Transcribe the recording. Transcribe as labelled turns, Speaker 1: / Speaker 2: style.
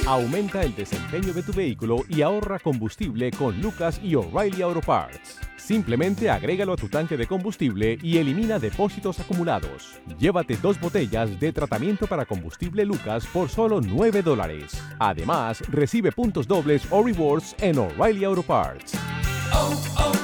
Speaker 1: Aumenta el desempeño de tu vehículo y ahorra combustible con Lucas y O'Reilly Auto Parts. Simplemente agrégalo a tu tanque de combustible y elimina depósitos acumulados. Llévate 2 botellas de tratamiento para combustible Lucas por solo $9. Además, recibe puntos dobles o rewards en O'Reilly Auto Parts.
Speaker 2: Oh, oh,